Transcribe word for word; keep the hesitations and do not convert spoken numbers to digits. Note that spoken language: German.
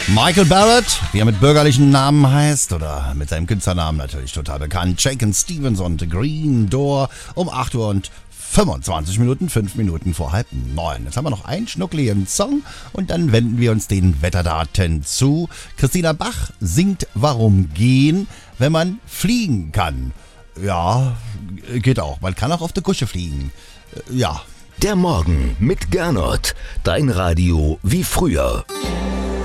Michael Barrett, wie er mit bürgerlichen Namen heißt, oder mit seinem Künstlernamen natürlich total bekannt, Shakin' Stevens und Green Door um acht Uhr und fünfundzwanzig Minuten, fünf Minuten vor halb neun. Jetzt haben wir noch einen schnuckligen Song und dann wenden wir uns den Wetterdaten zu. Christina Bach singt Warum gehen, wenn man fliegen kann. Ja, geht auch. Man kann auch auf der Kusche fliegen. Ja. Der Morgen mit Gernot. Dein Radio wie früher.